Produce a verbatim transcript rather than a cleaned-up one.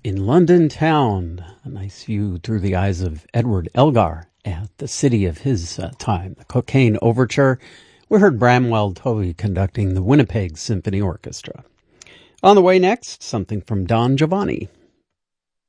In London town, a nice view through the eyes of Edward Elgar at the city of his uh, time, the Cocaine Overture. We heard Bramwell Tovey conducting the Winnipeg Symphony Orchestra. On the way next, something from Don Giovanni.